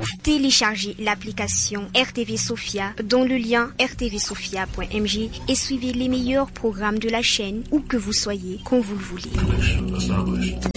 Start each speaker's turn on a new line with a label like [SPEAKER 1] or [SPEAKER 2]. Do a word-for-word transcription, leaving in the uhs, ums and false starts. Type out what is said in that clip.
[SPEAKER 1] Téléchargez l'application R T V Sofia dans le lien r t v sofia point m j et suivez les meilleurs programmes de la chaîne où que vous soyez, quand vous le voulez.